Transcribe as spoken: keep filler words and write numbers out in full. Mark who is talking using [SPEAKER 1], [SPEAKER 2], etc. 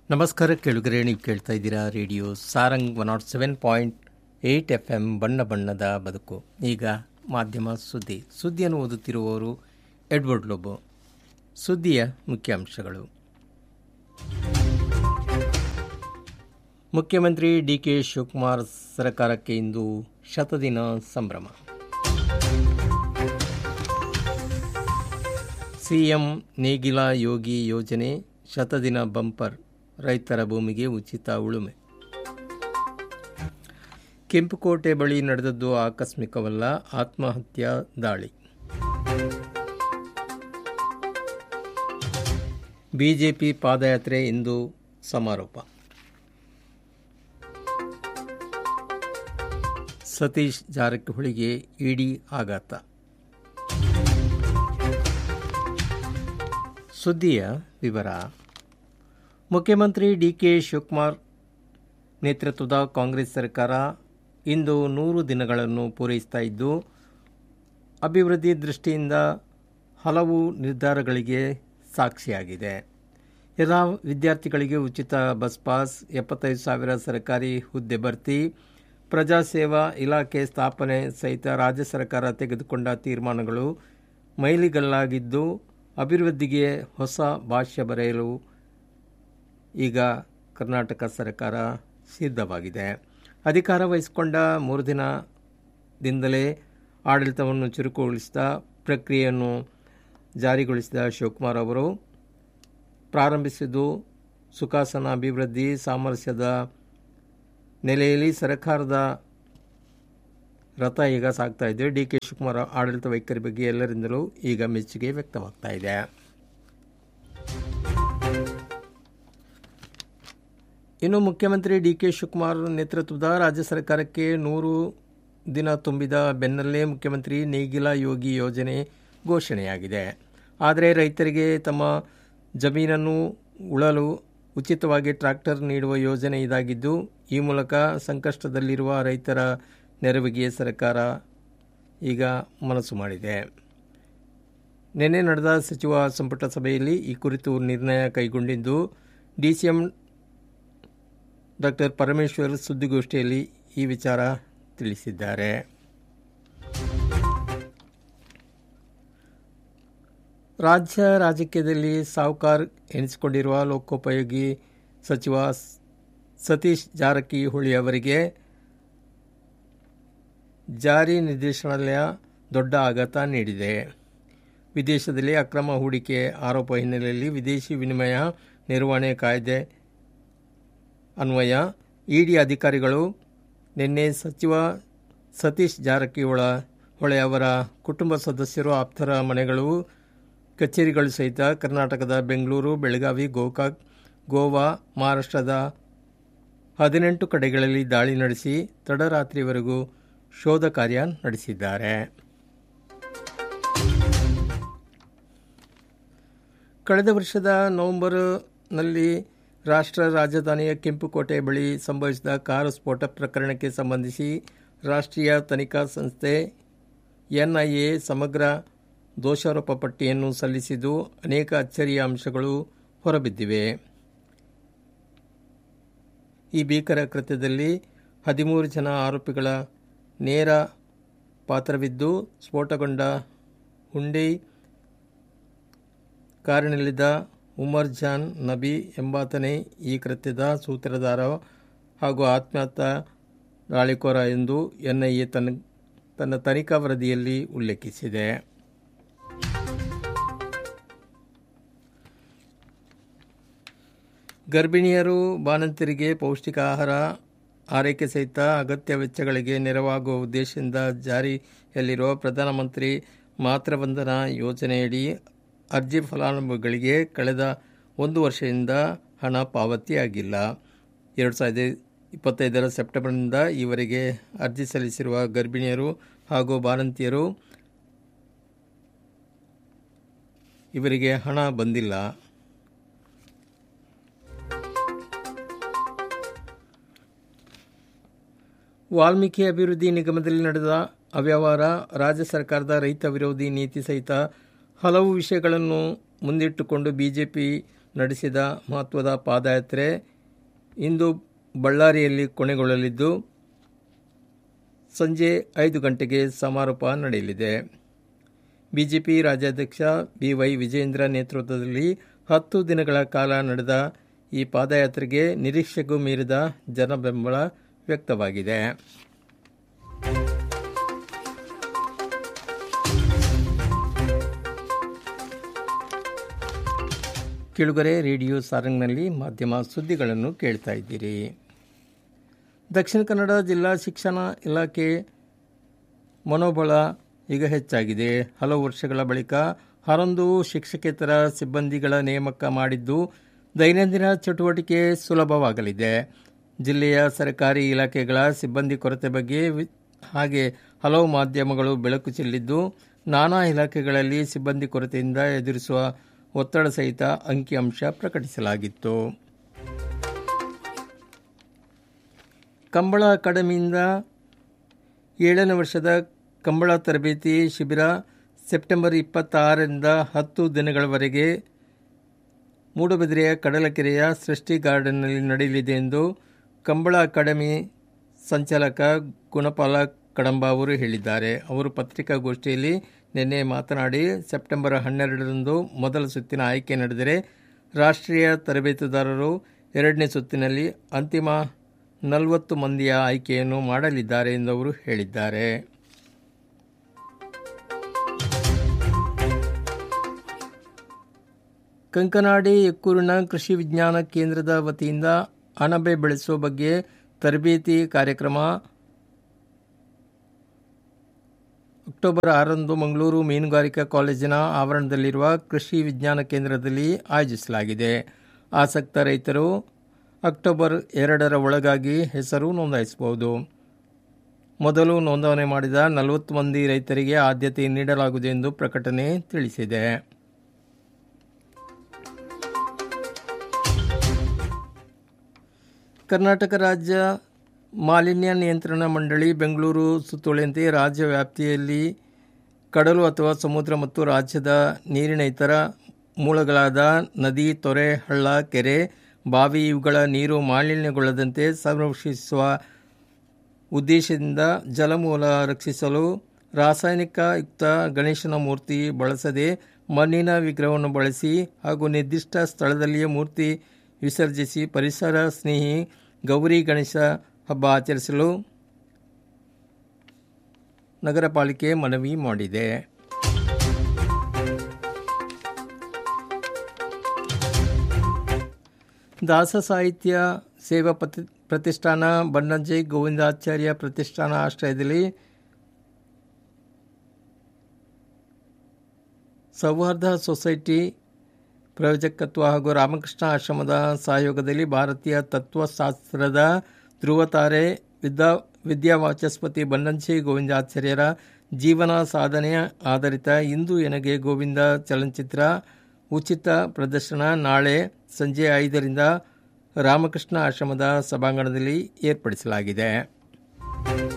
[SPEAKER 1] ನಮಸ್ಕಾರ ಕೇಳುಗರೆ, ನೀವು ಕೇಳ್ತಾ ಇದ್ದೀರಾ radio Sarang one not seven point eight F M ಬಣ್ಣ ಬಣ್ಣದ ಬದುಕು. ಈಗ ಮಾಧ್ಯಮ ಸುದ್ದಿ ಸುದ್ದಿಯನ್ನು ಓದುತ್ತಿರುವವರು ಎಡ್ವರ್ಡ್ ಲೋಬೋ. ಸುದ್ದಿಯ ಮುಖ್ಯಾಂಶಗಳು. ಮುಖ್ಯಮಂತ್ರಿ ಡಿ ಕೆ ಶಿವಕುಮಾರ್ ಸರ್ಕಾರಕ್ಕೆ ಇಂದು ಶತದಿನ ಸಂಭ್ರಮ. ಸಿಎಂ ನೇಗಿಲ ಯೋಗಿ ಯೋಜನೆ ಶತದಿನ ಬಂಪರ್, ರೈತರ ಭೂಮಿಗೆ ಉಚಿತ ಉಳುಮೆ. ಕೆಂಪುಕೋಟೆ ಬಳಿ ನಡೆದದ್ದು ಆಕಸ್ಮಿಕವಲ್ಲ, ಆತ್ಮಹತ್ಯಾ ದಾಳಿ. ಬಿಜೆಪಿ ಪಾದಯಾತ್ರೆ ಇಂದು ಸಮಾರೋಪ. ಸತೀಶ್ ಜಾರಕಿಹೊಳಿಗೆ ಇಡಿ ಆಘಾತ. ಸುದ್ದಿಯ ವಿವರ. ಮುಖ್ಯಮಂತ್ರಿ ಡಿ ಕೆ ಶಿವಕುಮಾರ್ ನೇತೃತ್ವದ ಕಾಂಗ್ರೆಸ್ ಸರ್ಕಾರ ಇಂದು ನೂರು ದಿನಗಳನ್ನು ಪೂರೈಸ್ತಾ ಇದ್ದು, ಅಭಿವೃದ್ಧಿ ದೃಷ್ಟಿಯಿಂದ ಹಲವು ನಿರ್ಧಾರಗಳಿಗೆ ಸಾಕ್ಷಿಯಾಗಿದೆ. ಎಲ್ಲ ವಿದ್ಯಾರ್ಥಿಗಳಿಗೆ ಉಚಿತ ಬಸ್ ಪಾಸ್, ಎಪ್ಪತ್ತೈದು ಸಾವಿರ ಸರ್ಕಾರಿ ಹುದ್ದೆ ಭರ್ತಿ, ಪ್ರಜಾಸೇವಾ ಇಲಾಖೆ ಸ್ಥಾಪನೆ ಸಹಿತ ರಾಜ್ಯ ಸರ್ಕಾರ ತೆಗೆದುಕೊಂಡ ತೀರ್ಮಾನಗಳು ಮೈಲಿಗಲ್ಲಾಗಿದ್ದು, ಅಭಿವೃದ್ಧಿಗೆ ಹೊಸ ಭಾಷ್ಯ ಬರೆಯಲು ಈಗ ಕರ್ನಾಟಕ ಸರ್ಕಾರ ಸಿದ್ಧವಾಗಿದೆ. ಅಧಿಕಾರ ವಹಿಸಿಕೊಂಡ ಮೂರು ದಿನದಿಂದಲೇ ಆಡಳಿತವನ್ನು ಚುರುಕುಗೊಳಿಸಿದ ಪ್ರಕ್ರಿಯೆಯನ್ನು ಜಾರಿಗೊಳಿಸಿದ ಶಿವಕುಮಾರ್ ಅವರು ಪ್ರಾರಂಭಿಸಿದ್ದು ಸುಖಾಸನ ಅಭಿವೃದ್ಧಿ ಸಾಮರಸ್ಯದ ನೆಲೆಯಲ್ಲಿ ಸರ್ಕಾರದ ರಥ ಈಗ ಸಾಗ್ತಾ ಇದೆ. ಡಿ ಕೆ ಶಿವಕುಮಾರ್ ಆಡಳಿತ ವೈಖರಿ ಬಗ್ಗೆ ಎಲ್ಲರಿಂದಲೂ ಈಗ ಮೆಚ್ಚುಗೆ ವ್ಯಕ್ತವಾಗ್ತಾ ಇದೆ. ಇನ್ನು ಮುಖ್ಯಮಂತ್ರಿ ಡಿ ಕೆ ಶಿವಕುಮಾರ್ ನೇತೃತ್ವದ ರಾಜ್ಯ ಸರ್ಕಾರಕ್ಕೆ ನೂರು ದಿನ ತುಂಬಿದ ಬೆನ್ನಲ್ಲೇ ಮುಖ್ಯಮಂತ್ರಿ ನೇಗಿಲ ಯೋಗಿ ಯೋಜನೆ ಘೋಷಣೆಯಾಗಿದೆ. ಆದರೆ ರೈತರಿಗೆ ತಮ್ಮ ಜಮೀನನ್ನು ಉಳಲು ಉಚಿತವಾಗಿ ಟ್ರ್ಯಾಕ್ಟರ್ ನೀಡುವ ಯೋಜನೆ ಇದಾಗಿದ್ದು, ಈ ಮೂಲಕ ಸಂಕಷ್ಟದಲ್ಲಿರುವ ರೈತರ ನೆರವಿಗೆ ಸರ್ಕಾರ ಈಗ ಮನಸ್ಸು ಮಾಡಿದೆ. ನಿನ್ನೆ ನಡೆದ ಸಚಿವ ಸಂಪುಟ ಸಭೆಯಲ್ಲಿ ಈ ಕುರಿತು ನಿರ್ಣಯ ಕೈಗೊಂಡಿದ್ದು, ಡಿಸಿಎಂ ಡಾಕ್ಟರ್ ಪರಮೇಶ್ವರ್ ಸುದ್ದಿಗೋಷ್ಠಿಯಲ್ಲಿ ಈ ವಿಚಾರ ತಿಳಿಸಿದ್ದಾರೆ. ರಾಜ್ಯ ರಾಜಕೀಯದಲ್ಲಿ ಸಾಹುಕಾರ್ ಎನಿಸಿಕೊಂಡಿರುವ ಲೋಕೋಪಯೋಗಿ ಸಚಿವ ಸತೀಶ್ ಜಾರಕಿಹೊಳಿ ಅವರಿಗೆ ಜಾರಿ ನಿರ್ದೇಶನಾಲಯ ದೊಡ್ಡ ಆಘಾತ ನೀಡಿದೆ. ವಿದೇಶದಲ್ಲಿ ಅಕ್ರಮ ಹೂಡಿಕೆ ಆರೋಪ ಹಿನ್ನೆಲೆಯಲ್ಲಿ ವಿದೇಶಿ ವಿನಿಮಯ ನಿರ್ವಹಣೆ ಕಾಯ್ದೆ ಅನ್ವಯ ಇಡಿ ಅಧಿಕಾರಿಗಳು ನಿನ್ನೆ ಸಚಿವ ಸತೀಶ್ ಜಾರಕಿಹೊಳಿ ಅವರ ಕುಟುಂಬ ಸದಸ್ಯರು, ಆಪ್ತರ ಮನೆಗಳು, ಕಚೇರಿಗಳು ಸಹಿತ ಕರ್ನಾಟಕದ ಬೆಂಗಳೂರು, ಬೆಳಗಾವಿ, ಗೋಕಾಕ್, ಗೋವಾ, ಮಹಾರಾಷ್ಟ್ರದ ಹದಿನೆಂಟು ಕಡೆಗಳಲ್ಲಿ ದಾಳಿ ನಡೆಸಿ ತಡರಾತ್ರಿವರೆಗೂ ಶೋಧ ಕಾರ್ಯ ನಡೆಸಿದ್ದಾರೆ. ಕಳೆದ ವರ್ಷದ ನವೆಂಬರ್ನಲ್ಲಿ ರಾಷ್ಟ್ರ ರಾಜಧಾನಿಯ ಕೆಂಪುಕೋಟೆ ಬಳಿ ಸಂಭವಿಸಿದ ಕಾರು ಸ್ಫೋಟ ಪ್ರಕರಣಕ್ಕೆ ಸಂಬಂಧಿಸಿ ರಾಷ್ಟ್ರೀಯ ತನಿಖಾ ಸಂಸ್ಥೆ ಎನ್ಐಎ ಸಮಗ್ರ ದೋಷಾರೋಪ ಪಟ್ಟಿಯನ್ನು ಸಲ್ಲಿಸಿದ್ದು, ಅನೇಕ ಅಚ್ಚರಿಯ ಅಂಶಗಳು ಹೊರಬಿದ್ದಿವೆ. ಈ ಭೀಕರ ಕೃತ್ಯದಲ್ಲಿ ಹದಿಮೂರು ಜನ ಆರೋಪಿಗಳ ನೇರ ಪಾತ್ರವಿದ್ದು, ಸ್ಫೋಟಗೊಂಡ ಹುಂಡೈ ಕಾರಿನಲ್ಲಿದ್ದ ಉಮರ್ ಜಾನ್ ನಬಿ ಎಂಬಾತನೇ ಈ ಕೃತ್ಯದ ಸೂತ್ರಧಾರ ಹಾಗೂ ಆತ್ಮಹತ್ಯಾ ದಾಳಿಕೋರ ಎಂದು ಎನ್ಐಎ ತನ್ನ ತನ್ನ ತನಿಖಾ ವರದಿಯಲ್ಲಿ ಉಲ್ಲೇಖಿಸಿದೆ. ಗರ್ಭಿಣಿಯರು, ಬಾಣಂತಿಯರಿಗೆ ಪೌಷ್ಟಿಕ ಆಹಾರ, ಆರೈಕೆ ಸಹಿತ ಅಗತ್ಯ ವೆಚ್ಚಗಳಿಗೆ ನೆರವಾಗುವ ಉದ್ದೇಶದಿಂದ ಜಾರಿಯಲ್ಲಿರುವ ಪ್ರಧಾನಮಂತ್ರಿ ಮಾತೃವಂದನಾ ಯೋಜನೆಯಡಿ ಅರ್ಜಿ ಫಲಾನುಭವಿಗಳಿಗೆ ಕಳೆದ ಒಂದು ವರ್ಷದಿಂದ ಹಣ ಪಾವತಿಯಾಗಿಲ್ಲ. ಎರಡು ಸಾವಿರದ ಇಪ್ಪತ್ತೈದರ ಸೆಪ್ಟೆಂಬರ್ನಿಂದ ಈವರೆಗೆ ಅರ್ಜಿ ಸಲ್ಲಿಸಿರುವ ಗರ್ಭಿಣಿಯರು ಹಾಗೂ ಬಾಣಂತಿಯರು ಇವರಿಗೆ ಹಣ ಬಂದಿಲ್ಲ. ವಾಲ್ಮೀಕಿ ಅಭಿವೃದ್ಧಿ ನಿಗಮದಲ್ಲಿ ನಡೆದ ಅವ್ಯವಹಾರ, ರಾಜ್ಯ ಸರ್ಕಾರದ ರೈತ ವಿರೋಧಿ ನೀತಿ ಸಹಿತ ಹಲವು ವಿಷಯಗಳನ್ನು ಮುಂದಿಟ್ಟುಕೊಂಡು ಬಿಜೆಪಿ ನಡೆಸಿದ ಮಹತ್ವದ ಪಾದಯಾತ್ರೆ ಇಂದು ಬಳ್ಳಾರಿಯಲ್ಲಿ ಕೊನೆಗೊಳ್ಳಲಿದ್ದು ಸಂಜೆ ಐದು ಗಂಟೆಗೆ ಸಮಾರೋಪ ನಡೆಯಲಿದೆ. ಬಿಜೆಪಿ ರಾಜ್ಯಾಧ್ಯಕ್ಷ ಬಿ ವೈ ವಿಜಯೇಂದ್ರ ನೇತೃತ್ವದಲ್ಲಿ ಹತ್ತು ದಿನಗಳ ಕಾಲ ನಡೆದ ಈ ಪಾದಯಾತ್ರೆಗೆ ನಿರೀಕ್ಷೆಗೂ ಮೀರಿದ ಜನಬೆಂಬಲ ವ್ಯಕ್ತವಾಗಿದೆ. ಕಿಳುಗರೆ ರೇಡಿಯೋ ಸಾರಂಗ್ನಲ್ಲಿ ಮಾಧ್ಯಮ ಸುದ್ದಿಗಳನ್ನು ಕೇಳ್ತಾ ಇದ್ದೀರಿ. ದಕ್ಷಿಣ ಕನ್ನಡ ಜಿಲ್ಲಾ ಶಿಕ್ಷಣ ಇಲಾಖೆ ಮನೋಬಲ ಈಗ ಹೆಚ್ಚಾಗಿದೆ. ಹಲವು ವರ್ಷಗಳ ಬಳಿಕ ಹನ್ನೊಂದು ಶಿಕ್ಷಕೇತರ ಸಿಬ್ಬಂದಿಗಳ ನೇಮಕ ಮಾಡಿದ್ದು ದೈನಂದಿನ ಚಟುವಟಿಕೆ ಸುಲಭವಾಗಲಿದೆ. ಜಿಲ್ಲೆಯ ಸರ್ಕಾರಿ ಇಲಾಖೆಗಳ ಸಿಬ್ಬಂದಿ ಕೊರತೆ ಬಗ್ಗೆ ಹಾಗೆ ಹಲವು ಮಾಧ್ಯಮಗಳು ಬೆಳಕು ಚೆಲ್ಲಿದ್ದು ನಾನಾ ಇಲಾಖೆಗಳಲ್ಲಿ ಸಿಬ್ಬಂದಿ ಕೊರತೆಯಿಂದ ಎದುರಿಸುವ ಒತ್ತಡ ಸಹಿತ ಅಂಕಿಅಂಶ ಪ್ರಕಟಿಸಲಾಗಿತ್ತು. ಕಂಬಳ ಅಕಾಡೆಮಿಯಿಂದ ಏಳನೇ ವರ್ಷದ ಕಂಬಳ ತರಬೇತಿ ಶಿಬಿರ ಸೆಪ್ಟೆಂಬರ್ ಇಪ್ಪತ್ತಾರರಿಂದ ಹತ್ತು ದಿನಗಳವರೆಗೆ ಮೂಡಬಿದಿರೆಯ ಕಡಲಕೆರೆಯ ಸೃಷ್ಟಿ ಗಾರ್ಡನ್ನಲ್ಲಿ ನಡೆಯಲಿದೆ ಎಂದು ಕಂಬಳ ಅಕಾಡೆಮಿ ಸಂಚಾಲಕ ಗುಣಪಾಲ ಕಡಂಬ ಅವರು ಹೇಳಿದ್ದಾರೆ. ಅವರು ಪತ್ರಿಕಾಗೋಷ್ಠಿಯಲ್ಲಿ ನಿನ್ನೆ ಮಾತನಾಡಿ ಸೆಪ್ಟೆಂಬರ್ ಹನ್ನೆರಡರಂದು ಮೊದಲ ಸುತ್ತಿನ ಆಯ್ಕೆ ನಡೆದರೆ ರಾಷ್ಟ್ರೀಯ ತರಬೇತುದಾರರು ಎರಡನೇ ಸುತ್ತಿನಲ್ಲಿ ಅಂತಿಮ ನಲವತ್ತು ಮಂದಿಯ ಆಯ್ಕೆಯನ್ನು ಮಾಡಲಿದ್ದಾರೆ ಎಂದು ಅವರು ಹೇಳಿದ್ದಾರೆ. ಕಂಕನಾಡಿ ಎಕ್ಕೂರಿನ ಕೃಷಿ ವಿಜ್ಞಾನ ಕೇಂದ್ರದ ವತಿಯಿಂದ ಅಣಬೆ ಬೆಳೆಸುವ ಬಗ್ಗೆ ತರಬೇತಿ ಕಾರ್ಯಕ್ರಮ ಅಕ್ಟೋಬರ್ ಆರರಂದು ಮಂಗಳೂರು ಮೀನುಗಾರಿಕಾ ಕಾಲೇಜಿನ ಆವರಣದಲ್ಲಿರುವ ಕೃಷಿ ವಿಜ್ಞಾನ ಕೇಂದ್ರದಲ್ಲಿ ಆಯೋಜಿಸಲಾಗಿದೆ. ಆಸಕ್ತ ರೈತರು ಅಕ್ಟೋಬರ್ ಎರಡರ ಒಳಗಾಗಿ ಹೆಸರು ನೋಂದಾಯಿಸಬಹುದು. ಮೊದಲು ನೋಂದಣಿ ಮಾಡಿದ ನಲವತ್ತು ಮಂದಿ ರೈತರಿಗೆ ಆದ್ಯತೆ ನೀಡಲಾಗುವುದು ಎಂದು ಪ್ರಕಟಣೆ ತಿಳಿಸಿದೆ. ಕರ್ನಾಟಕ ರಾಜ್ಯ ಮಾಲಿನ್ಯ ನಿಯಂತ್ರಣ ಮಂಡಳಿ ಬೆಂಗಳೂರು ಸುತ್ತೋಲೆಯಂತೆ ರಾಜ್ಯ ವ್ಯಾಪ್ತಿಯಲ್ಲಿ ಕಡಲು ಅಥವಾ ಸಮುದ್ರ ಮತ್ತು ರಾಜ್ಯದ ನೀರಿನ ಇತರ ಮೂಲಗಳಾದ ನದಿ, ತೊರೆ, ಹಳ್ಳ, ಕೆರೆ, ಬಾವಿ ಇವುಗಳ ನೀರು ಮಾಲಿನ್ಯಗೊಳ್ಳದಂತೆ ಸಂರಕ್ಷಿಸುವ ಉದ್ದೇಶದಿಂದ ಜಲಮೂಲ ರಕ್ಷಿಸಲು ರಾಸಾಯನಿಕ ಯುಕ್ತ ಗಣೇಶನ ಮೂರ್ತಿ ಬಳಸದೆ ಮಣ್ಣಿನ ವಿಗ್ರಹವನ್ನು ಬಳಸಿ ಹಾಗೂ ನಿರ್ದಿಷ್ಟ ಸ್ಥಳದಲ್ಲಿಯೇ ಮೂರ್ತಿ ವಿಸರ್ಜಿಸಿ ಪರಿಸರ ಸ್ನೇಹಿ ಗೌರಿ ಗಣೇಶ ಹಬ್ಬ ಆಚರಿಸಲು ನಗರ ಪಾಲಿಕೆ ಮನವಿ ಮಾಡಿದೆ. ದಾಸ ಸಾಹಿತ್ಯ ಸೇವಾ ಪ್ರತಿಷ್ಠಾನ ಬನ್ನಂಜೆ ಗೋವಿಂದಾಚಾರ್ಯ ಪ್ರತಿಷ್ಠಾನ ಆಶ್ರಯದಲ್ಲಿ ಸೌಹಾರ್ದ ಸೊಸೈಟಿ ಪ್ರಯೋಜಕತ್ವ ಹಾಗೂ ರಾಮಕೃಷ್ಣ ಆಶ್ರಮದ ಸಹಯೋಗದಲ್ಲಿ ಭಾರತೀಯ ತತ್ವಶಾಸ್ತ್ರದ ಧ್ರುವತಾರೆ ವಿದ್ಯಾ ವಿದ್ಯಾವಾಚಸ್ಪತಿ ಬನ್ನಂಜೆ ಗೋವಿಂದಾಚಾರ್ಯರ ಜೀವನ ಸಾಧನೆ ಆಧಾರಿತ ಇಂದು ಎನಗೆ ಗೋವಿಂದ ಚಲನಚಿತ್ರ ಉಚಿತ ಪ್ರದರ್ಶನ ನಾಳೆ ಸಂಜೆ ಐದರಿಂದ ರಾಮಕೃಷ್ಣ ಆಶ್ರಮದ ಸಭಾಂಗಣದಲ್ಲಿ ಏರ್ಪಡಿಸಲಾಗಿದೆ.